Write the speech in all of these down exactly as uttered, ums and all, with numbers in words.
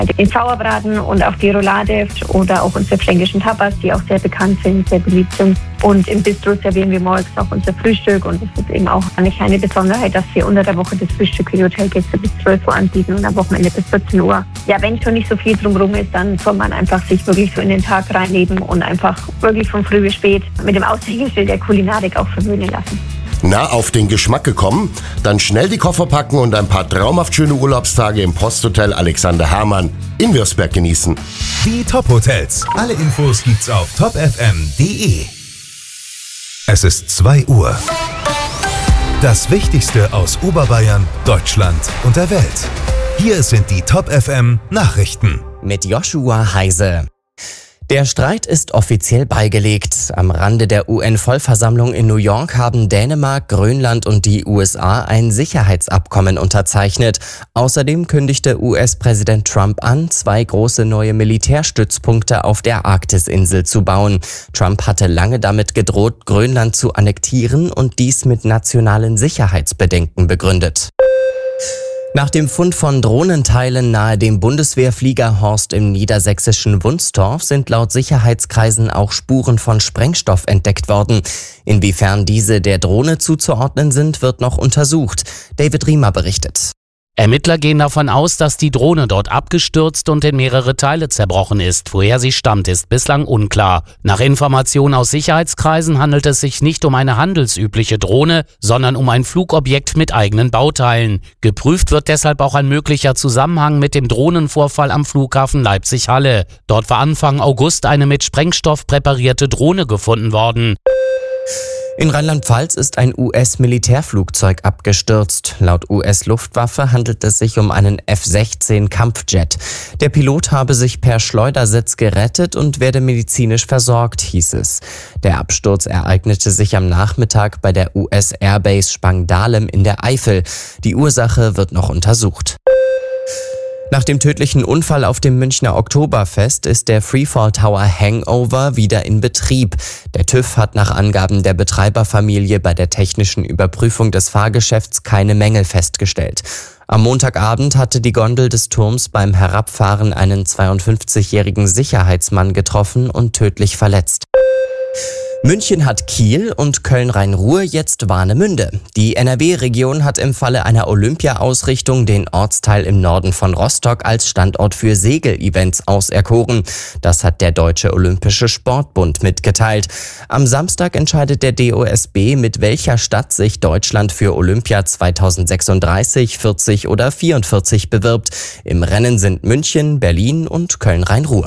Den Sauerbraten und auch die Roulade oder auch unsere fränkischen Tapas, die auch sehr bekannt sind, sehr beliebt sind. Und im Bistro servieren wir morgens auch unser Frühstück und es ist eben auch eine kleine Besonderheit, dass wir unter der Woche das Frühstück für die Hotelgäste bis zwölf Uhr anbieten und am Wochenende bis vierzehn Uhr. Ja, wenn schon nicht so viel drumherum ist, dann soll man einfach sich wirklich so in den Tag reinleben und einfach wirklich von früh bis spät mit dem Aushängeschild der Kulinarik auch verwöhnen lassen. Na, auf den Geschmack gekommen? Dann schnell die Koffer packen und ein paar traumhaft schöne Urlaubstage im Posthotel Alexander Hermann in Würzberg genießen. Die Top-Hotels. Alle Infos gibt's auf top f m punkt d e. Es ist zwei Uhr. Das Wichtigste aus Oberbayern, Deutschland und der Welt. Hier sind die Top F M Nachrichten. Mit Joshua Heise. Der Streit ist offiziell beigelegt. Am Rande der U N-Vollversammlung in New York haben Dänemark, Grönland und die U S A ein Sicherheitsabkommen unterzeichnet. Außerdem kündigte U S-Präsident Trump an, zwei große neue Militärstützpunkte auf der Arktisinsel zu bauen. Trump hatte lange damit gedroht, Grönland zu annektieren und dies mit nationalen Sicherheitsbedenken begründet. Nach dem Fund von Drohnenteilen nahe dem Bundeswehrfliegerhorst im niedersächsischen Wunstorf sind laut Sicherheitskreisen auch Spuren von Sprengstoff entdeckt worden. Inwiefern diese der Drohne zuzuordnen sind, wird noch untersucht. David Riemer berichtet. Ermittler gehen davon aus, dass die Drohne dort abgestürzt und in mehrere Teile zerbrochen ist. Woher sie stammt, ist bislang unklar. Nach Informationen aus Sicherheitskreisen handelt es sich nicht um eine handelsübliche Drohne, sondern um ein Flugobjekt mit eigenen Bauteilen. Geprüft wird deshalb auch ein möglicher Zusammenhang mit dem Drohnenvorfall am Flughafen Leipzig-Halle. Dort war Anfang August eine mit Sprengstoff präparierte Drohne gefunden worden. In Rheinland-Pfalz ist ein U S-Militärflugzeug abgestürzt. Laut U S-Luftwaffe handelt es sich um einen F sechzehn Kampfjet. Der Pilot habe sich per Schleudersitz gerettet und werde medizinisch versorgt, hieß es. Der Absturz ereignete sich am Nachmittag bei der U S-Airbase Spangdahlem in der Eifel. Die Ursache wird noch untersucht. Nach dem tödlichen Unfall auf dem Münchner Oktoberfest ist der Freefall Tower Hangover wieder in Betrieb. Der TÜV hat nach Angaben der Betreiberfamilie bei der technischen Überprüfung des Fahrgeschäfts keine Mängel festgestellt. Am Montagabend hatte die Gondel des Turms beim Herabfahren einen zweiundfünfzigjährigen Sicherheitsmann getroffen und tödlich verletzt. München hat Kiel und Köln-Rhein-Ruhr jetzt Warnemünde. Die N R W-Region hat im Falle einer Olympia-Ausrichtung den Ortsteil im Norden von Rostock als Standort für Segelevents auserkoren. Das hat der Deutsche Olympische Sportbund mitgeteilt. Am Samstag entscheidet der D O S B, mit welcher Stadt sich Deutschland für Olympia zweitausendsechsunddreißig, vierzig oder vierundvierzig bewirbt. Im Rennen sind München, Berlin und Köln-Rhein-Ruhr.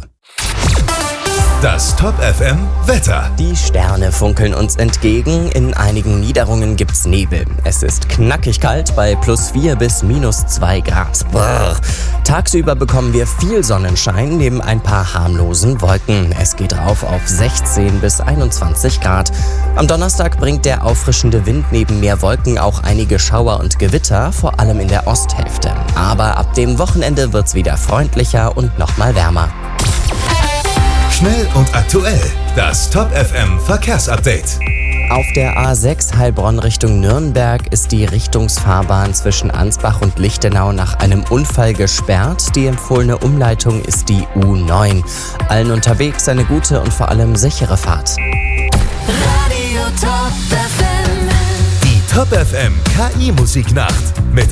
Das Top F M Wetter. Die Sterne funkeln uns entgegen. In einigen Niederungen gibt's Nebel. Es ist knackig kalt bei plus vier bis minus zwei Grad. Brrr. Tagsüber bekommen wir viel Sonnenschein neben ein paar harmlosen Wolken. Es geht rauf auf sechzehn bis einundzwanzig Grad. Am Donnerstag bringt der auffrischende Wind neben mehr Wolken auch einige Schauer und Gewitter, vor allem in der Osthälfte. Aber ab dem Wochenende wird's wieder freundlicher und nochmal wärmer. Schnell und aktuell. Das Top F M Verkehrsupdate. Auf der A sechs Heilbronn Richtung Nürnberg ist die Richtungsfahrbahn zwischen Ansbach und Lichtenau nach einem Unfall gesperrt. Die empfohlene Umleitung ist die U neun. Allen unterwegs eine gute und vor allem sichere Fahrt. Radio Top F M. Die Top F M K I-Musiknacht.